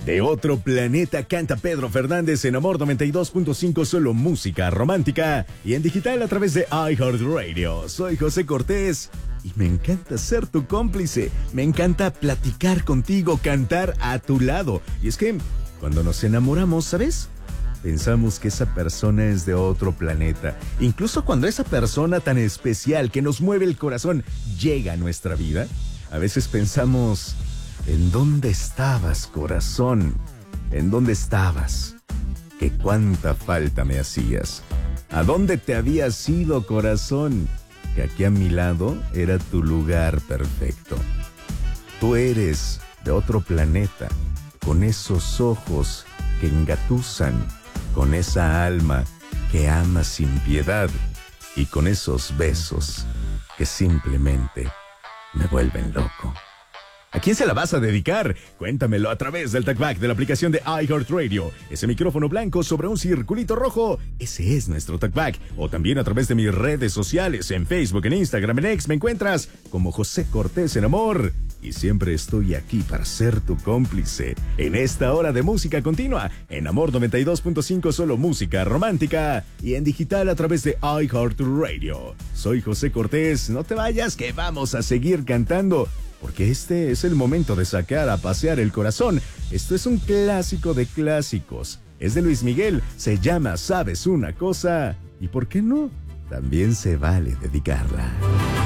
De otro planeta canta Pedro Fernández en Amor 92.5, solo música romántica y en digital a través de iHeartRadio. Soy José Cortés y me encanta ser tu cómplice. Me encanta platicar contigo, cantar a tu lado. Y es que cuando nos enamoramos, ¿sabes? Pensamos que esa persona es de otro planeta. Incluso cuando esa persona tan especial que nos mueve el corazón llega a nuestra vida, a veces pensamos: ¿en dónde estabas, corazón? ¿En dónde estabas? ¿Qué cuánta falta me hacías? ¿A dónde te habías ido, corazón? Que aquí a mi lado era tu lugar perfecto. Tú eres de otro planeta, con esos ojos que engatusan, con esa alma que ama sin piedad y con esos besos que simplemente me vuelven loco. ¿A quién se la vas a dedicar? Cuéntamelo a través del TalkBack de la aplicación de iHeartRadio. Ese micrófono blanco sobre un circulito rojo, ese es nuestro TalkBack. O también a través de mis redes sociales, en Facebook, en Instagram, en X, me encuentras como José Cortés en Amor. Y siempre estoy aquí para ser tu cómplice en esta hora de música continua, en Amor 92.5, solo música romántica y en digital a través de iHeartRadio. Soy José Cortés, no te vayas que vamos a seguir cantando, porque este es el momento de sacar a pasear el corazón. Esto es un clásico de clásicos. Es de Luis Miguel, se llama ¿Sabes una cosa? Y ¿por qué no? También se vale dedicarla.